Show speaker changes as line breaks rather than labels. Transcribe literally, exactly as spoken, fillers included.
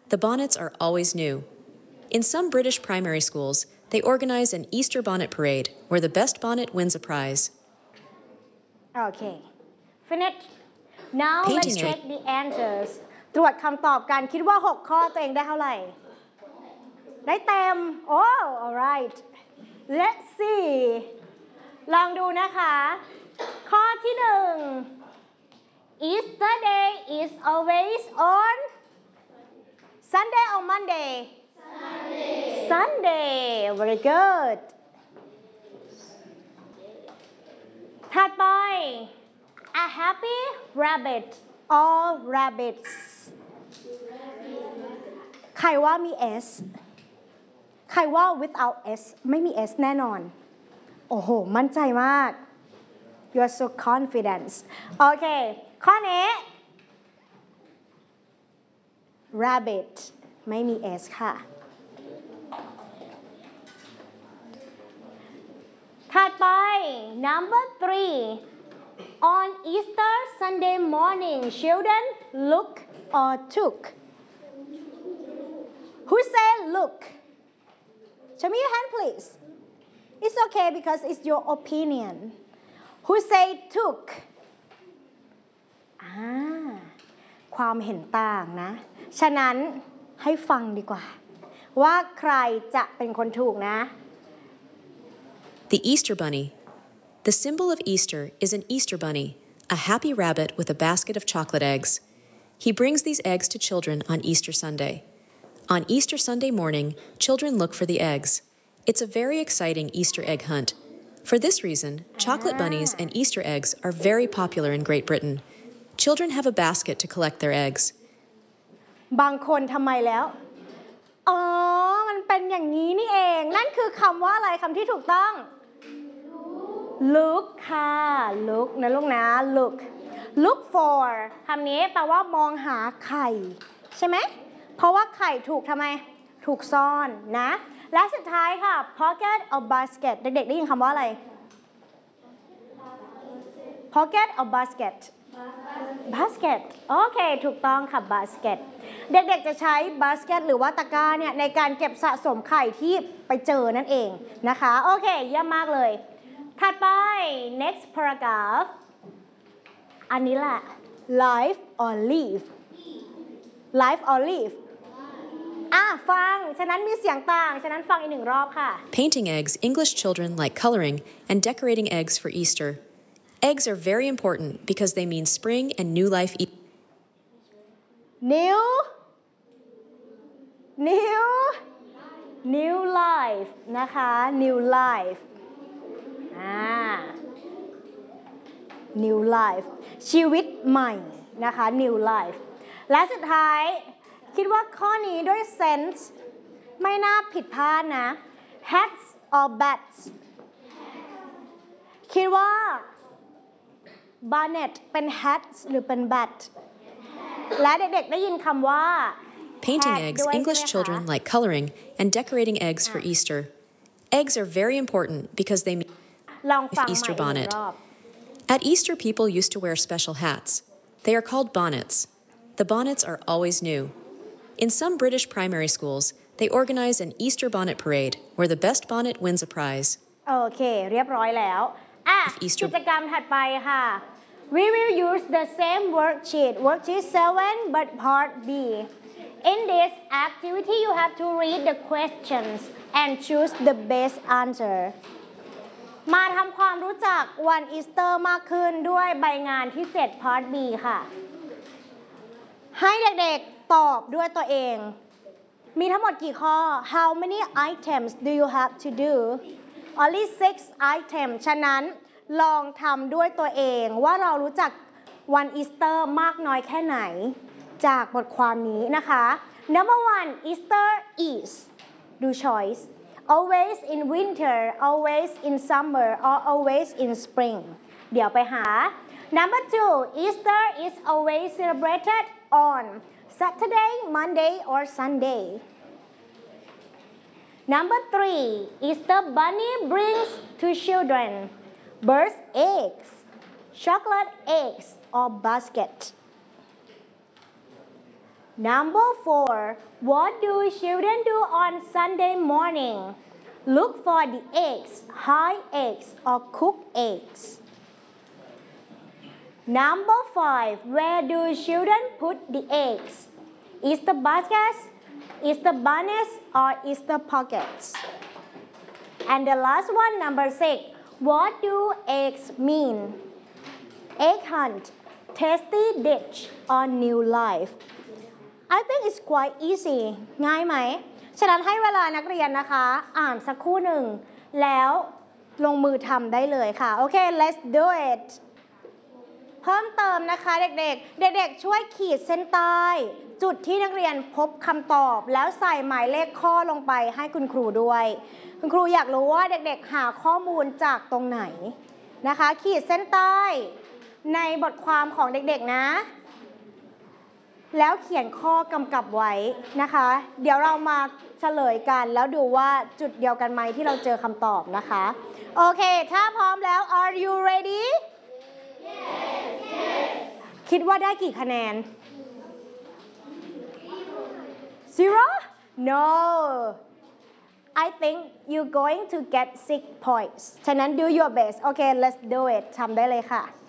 The bonnets are always new. In some British primary schools, they organize an Easter bonnet parade where the best bonnet wins a prize.
Okay finish now let's
Painting
check the answers ตรวจคำตอบกันคิดว่าหกข้อตัวเองได้เท่าไหร่ได้เต็ม oh alright let's see ลองดูนะคะข้อที่หนึ่ง Easter day is always on Sunday or Monday Sunday Sunday very good ถัดไป a happy rabbit or rabbits ใครว่ามี s ใครว่า without s ไม่มี s แน่นอนโอ้โหมั่นใจมาก you are so confident โอเคข้อนี้ rabbit ไม่มี s ค่ะถัดไป number three on Easter Sunday morning children look or took who say look show me your hand please it's okay because it's your opinion who say took อ่าความเห็นต่างนะฉะนั้นให้ฟังดีกว่าว่าใครจะเป็นคนถูกนะ
The Easter Bunny. The symbol of Easter is an Easter bunny, a happy rabbit with a basket of chocolate eggs. He brings these eggs to children on Easter Sunday. On Easter Sunday morning, children look for the eggs. It's a very exciting Easter egg hunt. For this reason, chocolate bunnies and Easter eggs are very popular in Great Britain. Children have a basket to collect their eggs.
บางคนทำไมแล้วอ๋อมันเป็นอย่างนี้นี่เองนั่นคือคำว่าอะไรคำที่ถูกต้อง look ค่ะ look นะลูกนะ look look for คำนี้แปลว่ามองหาไข่ใช่ไหมเพราะว่าไข่ถูกทำไมถูกซ่อนนะและสุดท้ายค่ะ pocket or basket เด็กๆได้ยินคำว่าอะไร pocket or basket basket โอเคถูกต้องค่ะ basket เด็กๆจะใช้ basket หรือว่าตะกร้าเนี่ยในการเก็บสะสมไข่ที่ไปเจอนั่นเองนะคะโอเคเยี่ยมมากเลยถัดไป next paragraph อันนี้แหละ life or leave life or leave อ่ะฟังฉะนั้นมีเสียงต่างฉะนั้นฟังอีกหนึ่งรอบค่ะ
Painting eggs, English children like coloring and decorating eggs for Easter. Eggs are very important because they mean spring and new life. E-
new new new life นะคะ new life อ่า new life ชีวิตใหม่นะคะ new life และสุดท้ายคิดว่าข้อนี้ด้วย sense ไม่น่าผิดพลาดนะ hats or bats คิดว่า bonnet เป็น hats หรือเป็น bat และเด็กๆได้ยินคำว่า
Painting eggs, English children like coloring and decorating eggs for Easter. Eggs are very important because they mean Easter bonnet. At Easter, people used to wear special hats. They are called bonnets. The bonnets are always new. In some British primary schools, they organize an Easter bonnet parade where the best bonnet wins a prize.
โอเคเรียบร้อยแล้วอ่ะกิจกรรมถัดไปค่ะ We will use the same worksheet worksheet seven but part B In this activity you have to read the questions and choose the best answer มาทำความรู้จักวันอีสเตอร์มากขึ้นด้วยใบงานที่เจ็ด part B ค่ะให้เด็กๆตอบด้วยตัวเองมีทั้งหมดกี่ข้อ How many items do you have to do Only six items ฉะนั้นลองทำด้วยตัวเองว่าเรารู้จักวันอีสเตอร์มากน้อยแค่ไหนจากบทความนี้นะคะ Number one Easter is ดู choice always in winter always in summer or always in spring เดี๋ยวไปหา Number two Easter is always celebrated on Saturday Monday or Sunday Number three Easter bunny brings to children birds eggs chocolate eggs or basket Number four, what do children do on Sunday morning? Look for the eggs, hide eggs or cook eggs. Number five, where do children put the eggs? Is the basket, is the bunnies or is the pockets? And the last one, number six, what do eggs mean? Egg hunt, tasty dish or new life? I think it's quite easy ง่ายไหมฉะนั้นให้เวลานักเรียนนะคะอ่านสักครู่หนึ่งแล้วลงมือทำได้เลยค่ะโอเค let's do it เพิ่มเติมนะคะเด็กๆเด็กๆช่วยขีดเส้นใต้จุดที่นักเรียนพบคำตอบแล้วใส่หมายเลขข้อลงไปให้คุณครูด้วยคุณครูอยากรู้ว่าเด็กๆหาข้อมูลจากตรงไหนนะคะขีดเส้นใต้ในบทความของเด็กๆนะแล้วเขียนข้อกำกับไว้นะคะเดี๋ยวเรามาเฉลยกันแล้วดูว่าจุดเดียวกันไหมที่เราเจอคำตอบนะคะโอเคถ้าพร้อมแล้ว are you ready yes, yes. คิดว่าได้กี่คะแนน zero no I think you're going to get six points ฉะนั้น do your best โอเค let's do it ทำได้เลยค่ะ